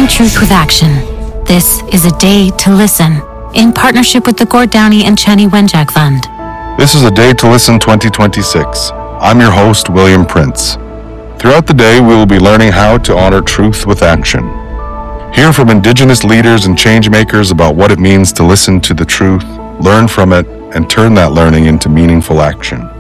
Honoring Truth with Action. This is a day to listen, in partnership with the Gord Downey and Chani Wenjack Fund. This is a Day to Listen 2026. I'm your host, William Prince. Throughout the day, we will be learning how to honor truth with action. Hear from Indigenous leaders and change makers about what it means to listen to the truth, learn from it, and turn that learning into meaningful action.